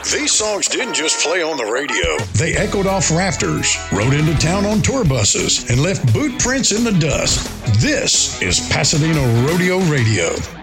These songs didn't just play on the radio. They echoed off rafters, rode into town on tour buses, and left boot prints in the dust. This is Pasadena Rodeo Radio.